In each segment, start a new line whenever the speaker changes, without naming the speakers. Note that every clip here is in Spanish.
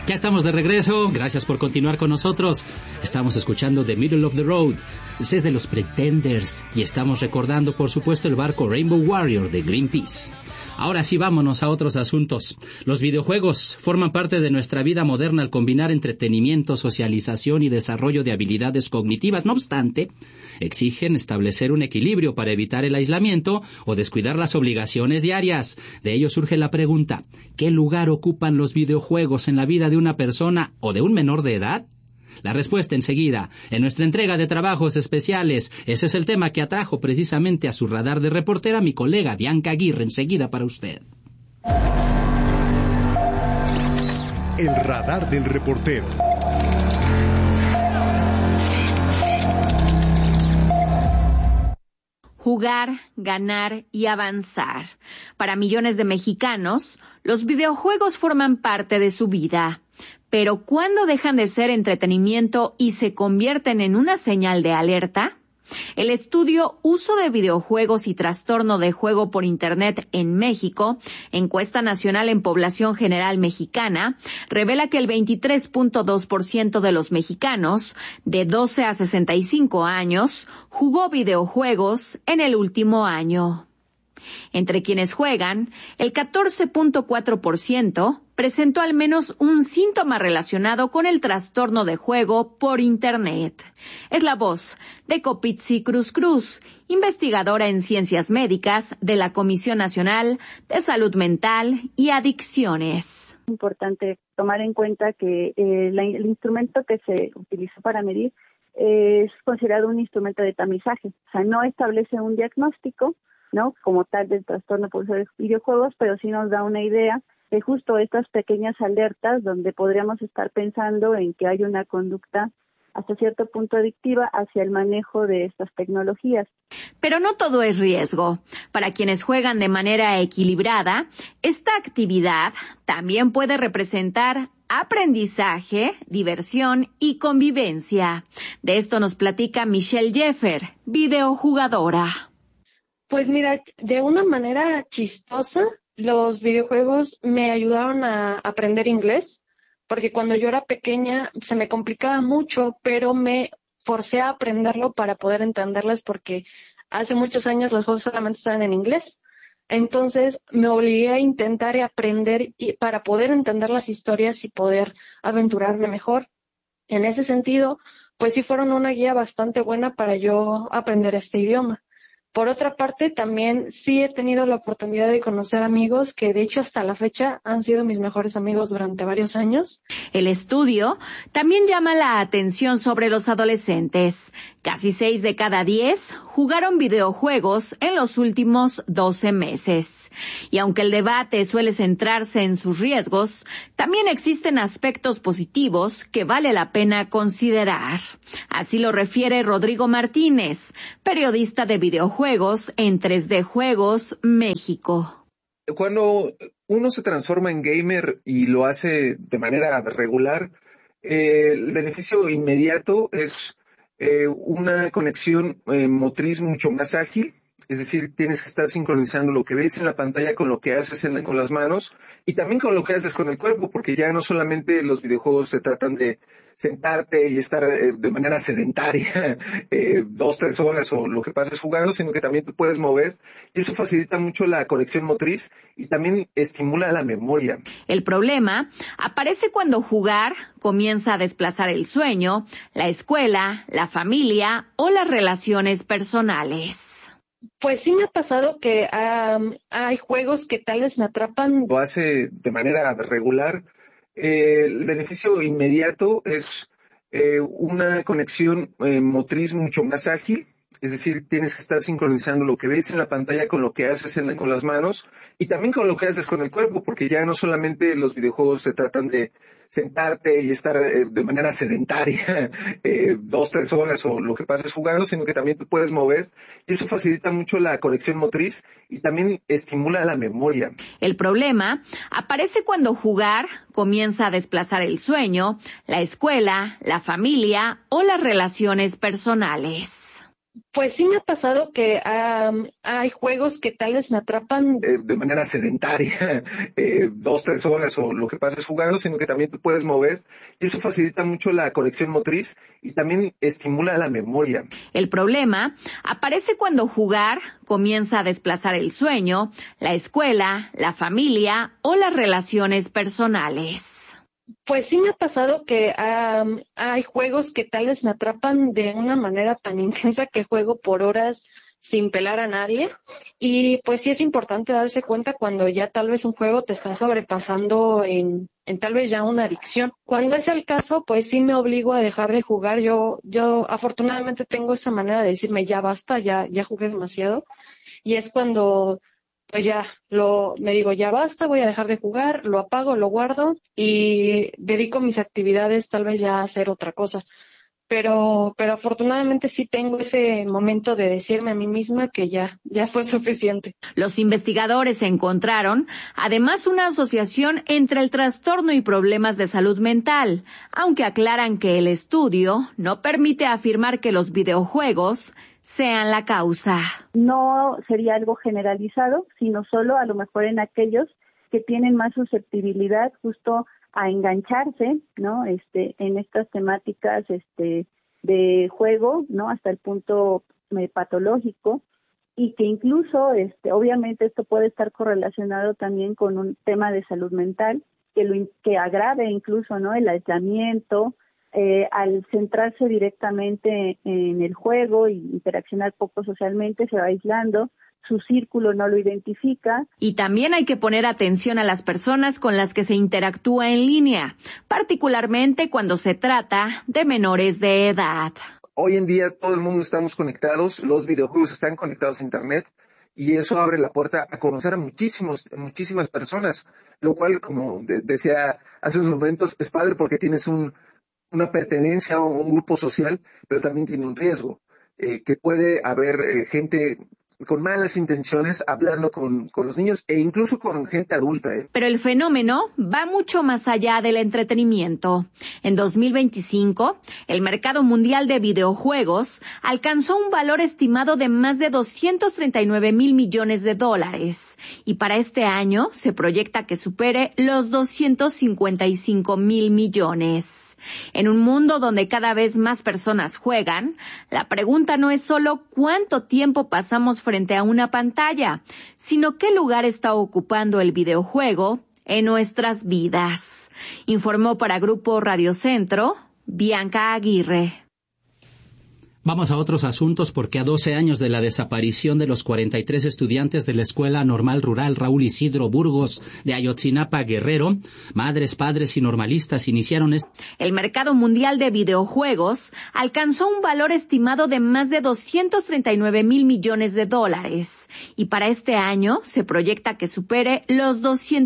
Ya estamos de regreso, gracias por continuar con nosotros. Estamos escuchando The Middle of the Road, es de los Pretenders, y estamos recordando, por supuesto, el barco Rainbow Warrior de Greenpeace. Ahora sí, vámonos a otros asuntos. Los videojuegos forman parte de nuestra vida moderna al combinar entretenimiento, socialización y desarrollo de habilidades cognitivas. No obstante, exigen establecer un equilibrio para evitar el aislamiento o descuidar las obligaciones diarias. De ello surge la pregunta: ¿qué lugar ocupan los videojuegos en la vida de una persona o de un menor de edad? La respuesta enseguida, en nuestra entrega de trabajos especiales. Ese es el tema que atrajo precisamente a su radar de reportera mi colega Bianca Aguirre. Enseguida para usted.
El radar del reportero.
Jugar, ganar y avanzar. Para millones de mexicanos, los videojuegos forman parte de su vida. Pero ¿cuándo dejan de ser entretenimiento y se convierten en una señal de alerta? El estudio Uso de videojuegos y trastorno de juego por Internet en México, encuesta nacional en población general mexicana, revela que el 23.2% de los mexicanos de 12 a 65 años jugó videojuegos en el último año. Entre quienes juegan, el 14.4% presentó al menos un síntoma relacionado con el trastorno de juego por Internet. Es la voz de Copitzi Cruz Cruz, investigadora en ciencias médicas de la Comisión Nacional de Salud Mental y Adicciones.
Es importante tomar en cuenta que el instrumento que se utilizó para medir es considerado un instrumento de tamizaje, o sea, no establece un diagnóstico, ¿no?, como tal del trastorno por uso de videojuegos, pero sí nos da una idea de justo estas pequeñas alertas donde podríamos estar pensando en que hay una conducta hasta cierto punto adictiva hacia el manejo de estas tecnologías.
Pero no todo es riesgo. Para quienes juegan de manera equilibrada, esta actividad también puede representar aprendizaje, diversión y convivencia. De esto nos platica Michelle Jeffer, videojugadora.
Pues mira, de una manera chistosa, los videojuegos me ayudaron a aprender inglés, porque cuando yo era pequeña se me complicaba mucho, pero me forcé a aprenderlo para poder entenderlas, porque hace muchos años los juegos solamente estaban en inglés. Entonces me obligué a intentar aprender para poder entender las historias y poder aventurarme mejor. En ese sentido, pues sí fueron una guía bastante buena para yo aprender este idioma. Por otra parte, también sí he tenido la oportunidad de conocer amigos que, de hecho, hasta la fecha han sido mis mejores amigos durante varios años.
El estudio también llama la atención sobre los adolescentes. Casi 6 de cada 10 jugaron videojuegos en los últimos 12 meses. Y aunque el debate suele centrarse en sus riesgos, también existen aspectos positivos que vale la pena considerar. Así lo refiere Rodrigo Martínez, periodista de videojuegos en 3D Juegos México.
Cuando uno se transforma en gamer y lo hace de manera regular, el beneficio inmediato es una conexión motriz mucho más ágil. Es decir, tienes que estar sincronizando lo que ves en la pantalla con lo que haces con las manos y también con lo que haces con el cuerpo, porque ya no solamente los videojuegos se tratan de sentarte y estar de manera sedentaria 2-3 horas o lo que pases jugando, sino que también te puedes mover y eso facilita mucho la conexión motriz y también estimula la memoria.
El problema aparece cuando jugar comienza a desplazar el sueño, la escuela, la familia o las relaciones personales.
Pues sí me ha pasado que hay juegos que tal vez me atrapan.
Lo hace de manera regular. El beneficio inmediato es una conexión motriz mucho más ágil. Es decir, tienes que estar sincronizando lo que ves en la pantalla con lo que haces con las manos y también con lo que haces con el cuerpo, porque ya no solamente los videojuegos se tratan de sentarte y estar de manera sedentaria 2-3 horas o lo que pases jugando, sino que también te puedes mover y eso facilita mucho la conexión motriz y también estimula la memoria.
El problema aparece cuando jugar comienza a desplazar el sueño, la escuela, la familia o las relaciones personales.
Pues sí me ha pasado que hay juegos que tal vez me atrapan.
De manera sedentaria, 2-3 horas o lo que pasa es jugando, sino que también te puedes mover y eso facilita mucho la conexión motriz y también estimula la memoria.
El problema aparece cuando jugar comienza a desplazar el sueño, la escuela, la familia o las relaciones personales.
Pues sí me ha pasado que hay juegos que tal vez me atrapan de una manera tan intensa que juego por horas sin pelar a nadie. Y pues sí es importante darse cuenta cuando ya tal vez un juego te está sobrepasando en tal vez ya una adicción. Cuando es el caso, pues sí me obligo a dejar de jugar. Yo afortunadamente tengo esa manera de decirme ya basta, ya jugué demasiado. Y es cuando pues ya me digo, ya basta, voy a dejar de jugar, lo apago, lo guardo y dedico mis actividades tal vez ya a hacer otra cosa. Pero afortunadamente sí tengo ese momento de decirme a mí misma que ya fue suficiente.
Los investigadores encontraron, además, una asociación entre el trastorno y problemas de salud mental, aunque aclaran que el estudio no permite afirmar que los videojuegos sean la causa.
No sería algo generalizado, sino solo a lo mejor en aquellos que tienen más susceptibilidad justo a engancharse, ¿no? En estas temáticas de juego, ¿no? Hasta el punto patológico, y que incluso obviamente esto puede estar correlacionado también con un tema de salud mental que agrave incluso, ¿no? El aislamiento, al centrarse directamente en el juego y interaccionar poco socialmente, se va aislando, su círculo no lo identifica.
Y también hay que poner atención a las personas con las que se interactúa en línea, particularmente cuando se trata de menores de edad.
Hoy en día todo el mundo estamos conectados, los videojuegos están conectados a Internet y eso abre la puerta a conocer a muchísimas personas, lo cual, como decía hace unos momentos, es padre porque tienes una pertenencia a un grupo social, pero también tiene un riesgo, que puede haber gente con malas intenciones hablando con los niños e incluso con gente adulta.
Pero el fenómeno va mucho más allá del entretenimiento. En 2025, el mercado mundial de videojuegos alcanzó un valor estimado de más de $239 mil millones. Y para este año se proyecta que supere los 255 mil millones. En un mundo donde cada vez más personas juegan, la pregunta no es solo cuánto tiempo pasamos frente a una pantalla, sino qué lugar está ocupando el videojuego en nuestras vidas. Informó para Grupo Radio Centro, Bianca Aguirre.
Vamos a otros asuntos porque a 12 años de la desaparición de los 43 estudiantes de la Escuela Normal Rural Raúl Isidro Burgos de Ayotzinapa, Guerrero, madres, padres y normalistas iniciaron
El mercado mundial de videojuegos alcanzó un valor estimado de más de $239 mil millones. Y para este año se proyecta que supere los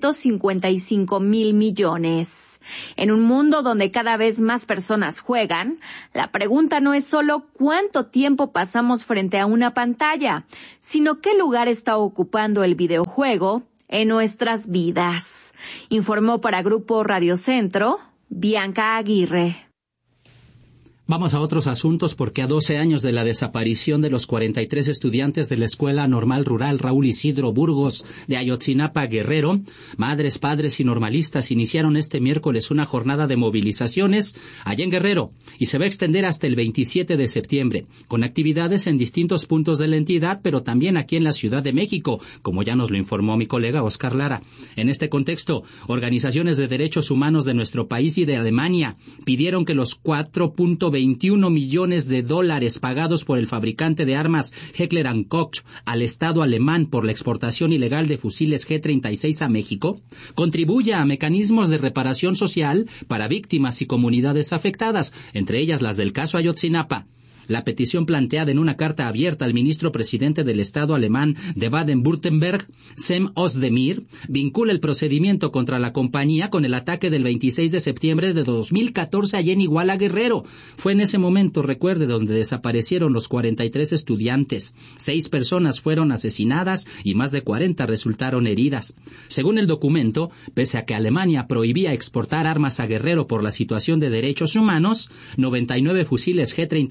255 mil millones. En un mundo donde cada vez más personas juegan, la pregunta no es solo cuánto tiempo pasamos frente a una pantalla, sino qué lugar está ocupando el videojuego en nuestras vidas. Informó para Grupo Radio Centro, Bianca Aguirre.
Vamos a otros asuntos porque a 12 años de la desaparición de los 43 estudiantes de la Escuela Normal Rural Raúl Isidro Burgos de Ayotzinapa, Guerrero, madres, padres y normalistas iniciaron este miércoles una jornada de movilizaciones allá en Guerrero y se va a extender hasta el 27 de septiembre, con actividades en distintos puntos de la entidad, pero también aquí en la Ciudad de México, como ya nos lo informó mi colega Oscar Lara. En este contexto, organizaciones de derechos humanos de nuestro país y de Alemania pidieron que los 4.21 millones de dólares pagados por el fabricante de armas Heckler & Koch al Estado alemán por la exportación ilegal de fusiles G-36 a México contribuya a mecanismos de reparación social para víctimas y comunidades afectadas, entre ellas las del caso Ayotzinapa. La petición planteada en una carta abierta al ministro presidente del Estado alemán de Baden-Württemberg, Cem Özdemir, vincula el procedimiento contra la compañía con el ataque del 26 de septiembre de 2014 allá en Iguala, Guerrero. Fue en ese momento, recuerde, donde desaparecieron los 43 estudiantes. 6 personas fueron asesinadas y más de 40 resultaron heridas. Según el documento, pese a que Alemania prohibía exportar armas a Guerrero por la situación de derechos humanos, 99 fusiles G-36 de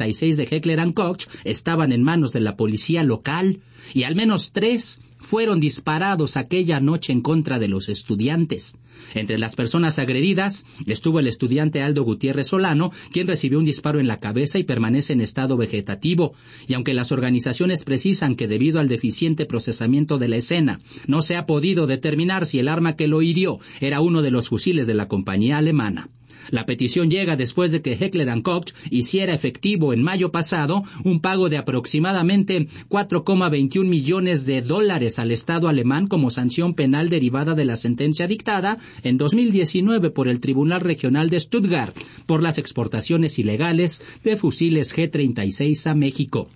de Heckler & Koch estaban en manos de la policía local y al menos 3 fueron disparados aquella noche en contra de los estudiantes. Entre las personas agredidas estuvo el estudiante Aldo Gutiérrez Solano, quien recibió un disparo en la cabeza y permanece en estado vegetativo. Y aunque las organizaciones precisan que debido al deficiente procesamiento de la escena no se ha podido determinar si el arma que lo hirió era uno de los fusiles de la compañía alemana. La petición llega después de que Heckler & Koch hiciera efectivo en mayo pasado un pago de aproximadamente $4,21 millones al Estado alemán como sanción penal derivada de la sentencia dictada en 2019 por el Tribunal Regional de Stuttgart por las exportaciones ilegales de fusiles G-36 a México.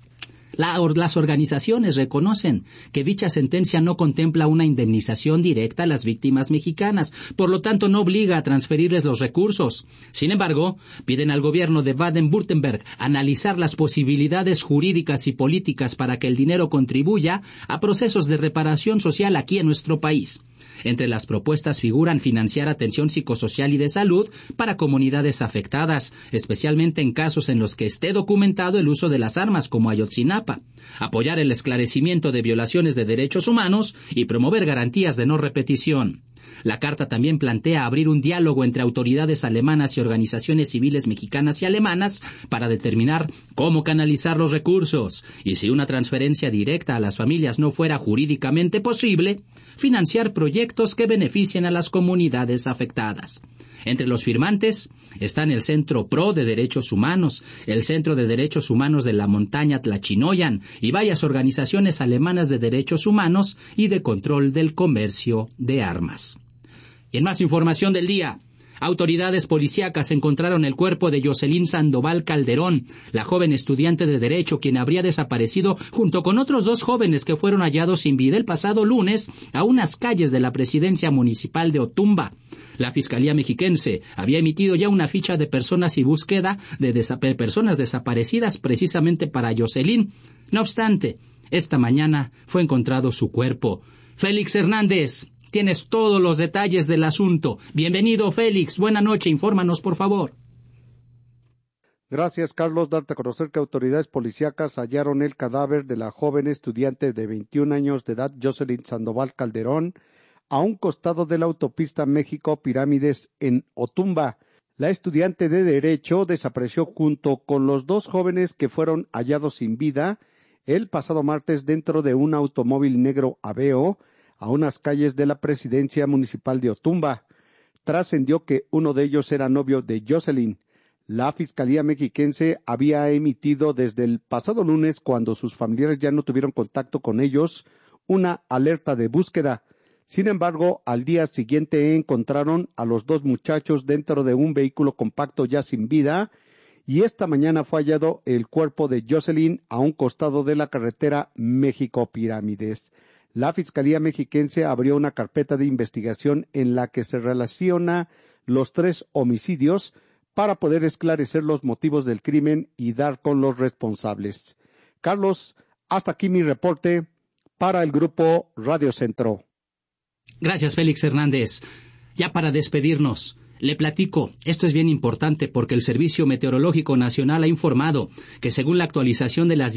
Las organizaciones reconocen que dicha sentencia no contempla una indemnización directa a las víctimas mexicanas, por lo tanto no obliga a transferirles los recursos. Sin embargo, piden al gobierno de Baden-Württemberg analizar las posibilidades jurídicas y políticas para que el dinero contribuya a procesos de reparación social aquí en nuestro país. Entre las propuestas figuran financiar atención psicosocial y de salud para comunidades afectadas, especialmente en casos en los que esté documentado el uso de las armas como Ayotzinapa, apoyar el esclarecimiento de violaciones de derechos humanos y promover garantías de no repetición. La carta también plantea abrir un diálogo entre autoridades alemanas y organizaciones civiles mexicanas y alemanas para determinar cómo canalizar los recursos y, si una transferencia directa a las familias no fuera jurídicamente posible, financiar proyectos que beneficien a las comunidades afectadas. Entre los firmantes están el Centro PRO de Derechos Humanos, el Centro de Derechos Humanos de la Montaña Tlachinoyan y varias organizaciones alemanas de derechos humanos y de control del comercio de armas. Y en más información del día, autoridades policíacas encontraron el cuerpo de Jocelyn Sandoval Calderón, la joven estudiante de Derecho, quien habría desaparecido junto con otros 2 jóvenes que fueron hallados sin vida el pasado lunes a unas calles de la presidencia municipal de Otumba. La Fiscalía Mexiquense había emitido ya una ficha de personas y búsqueda de personas desaparecidas precisamente para Jocelyn. No obstante, esta mañana fue encontrado su cuerpo. Félix Hernández, tienes todos los detalles del asunto. Bienvenido, Félix. Buena noche. Infórmanos, por favor.
Gracias, Carlos. Darte a conocer que autoridades policíacas hallaron el cadáver de la joven estudiante de 21 años de edad, Jocelyn Sandoval Calderón, a un costado de la autopista México-Pirámides en Otumba. La estudiante de Derecho desapareció junto con los 2 jóvenes que fueron hallados sin vida el pasado martes dentro de un automóvil negro Aveo, a unas calles de la presidencia municipal de Otumba. Trascendió que uno de ellos era novio de Jocelyn. La Fiscalía Mexiquense había emitido desde el pasado lunes, cuando sus familiares ya no tuvieron contacto con ellos, una alerta de búsqueda. Sin embargo, al día siguiente encontraron a los 2 muchachos dentro de un vehículo compacto ya sin vida, y esta mañana fue hallado el cuerpo de Jocelyn a un costado de la carretera México-Pirámides. La Fiscalía Mexiquense abrió una carpeta de investigación en la que se relaciona los 3 homicidios para poder esclarecer los motivos del crimen y dar con los responsables. Carlos, hasta aquí mi reporte para el Grupo Radio Centro.
Gracias, Félix Hernández. Ya para despedirnos, le platico, esto es bien importante porque el Servicio Meteorológico Nacional ha informado que según la actualización de las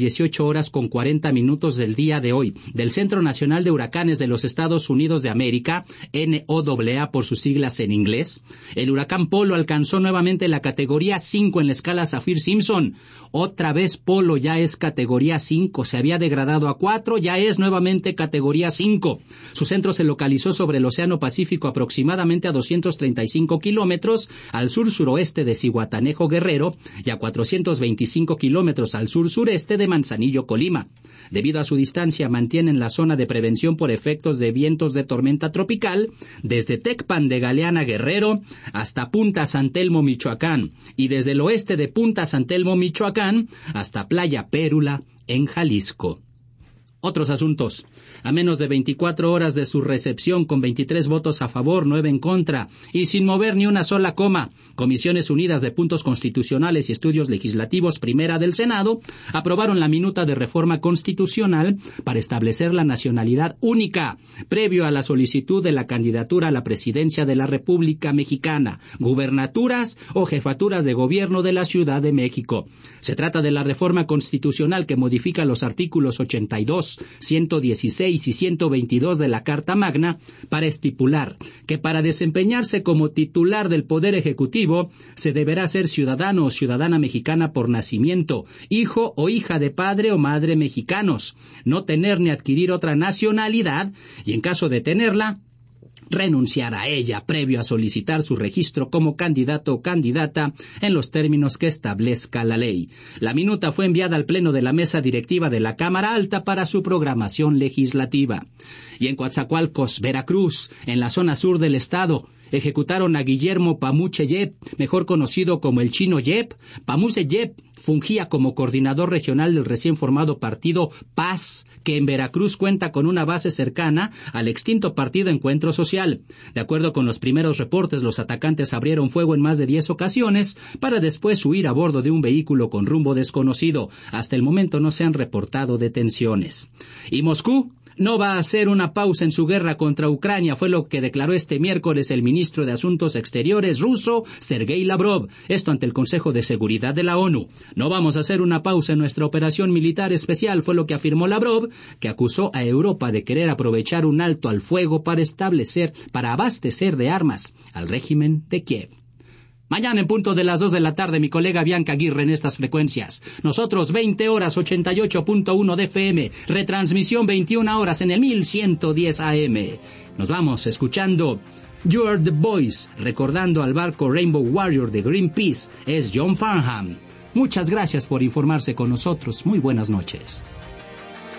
18:40 del día de hoy del Centro Nacional de Huracanes de los Estados Unidos de América, NOAA por sus siglas en inglés, el huracán Polo alcanzó nuevamente la categoría 5 en la escala Saffir-Simpson. Otra vez Polo ya es categoría 5, se había degradado a 4, ya es nuevamente categoría 5. Su centro se localizó sobre el Océano Pacífico aproximadamente a 235 kilómetros al sur-suroeste de Zihuatanejo, Guerrero, y a 425 kilómetros al sur-sureste de Manzanillo, Colima. Debido a su distancia, mantienen la zona de prevención por efectos de vientos de tormenta tropical desde Tecpan de Galeana, Guerrero, hasta Punta San Telmo, Michoacán, y desde el oeste de Punta San Telmo, Michoacán, hasta Playa Pérula, en Jalisco. Otros asuntos. A menos de 24 horas de su recepción, con 23 votos a favor, 9 en contra, y sin mover ni una sola coma, Comisiones Unidas de Puntos Constitucionales y Estudios Legislativos, primera del Senado, aprobaron la minuta de reforma constitucional para establecer la nacionalidad única, previo a la solicitud de la candidatura a la presidencia de la República Mexicana, gubernaturas o jefaturas de gobierno de la Ciudad de México. Se trata de la reforma constitucional que modifica los artículos 82, 116 y 122 de la Carta Magna para estipular que para desempeñarse como titular del Poder Ejecutivo se deberá ser ciudadano o ciudadana mexicana por nacimiento, hijo o hija de padre o madre mexicanos, no tener ni adquirir otra nacionalidad y en caso de tenerla, renunciar a ella previo a solicitar su registro como candidato o candidata en los términos que establezca la ley. La minuta fue enviada al Pleno de la Mesa Directiva de la Cámara Alta para su programación legislativa. Y en Coatzacoalcos, Veracruz, en la zona sur del estado, ejecutaron a Guillermo Pamuche Yep, mejor conocido como el Chino Yep. Pamuche Yep fungía como coordinador regional del recién formado partido Paz, que en Veracruz cuenta con una base cercana al extinto partido Encuentro Social. De acuerdo con los primeros reportes, los atacantes abrieron fuego en más de 10 ocasiones para después huir a bordo de un vehículo con rumbo desconocido. Hasta el momento no se han reportado detenciones. Y Moscú no va a hacer una pausa en su guerra contra Ucrania, fue lo que declaró este miércoles el ministro de Asuntos Exteriores ruso, Sergei Lavrov, esto ante el Consejo de Seguridad de la ONU. No vamos a hacer una pausa en nuestra operación militar especial, fue lo que afirmó Lavrov, que acusó a Europa de querer aprovechar un alto al fuego para abastecer de armas al régimen de Kiev. Mañana en punto de las 2 de la tarde, mi colega Bianca Aguirre en estas frecuencias. Nosotros 20 horas 88.1 de FM, retransmisión 21 horas en el 1110 AM. Nos vamos escuchando You Are the Voice, recordando al barco Rainbow Warrior de Greenpeace, es John Farnham. Muchas gracias por informarse con nosotros. Muy buenas noches.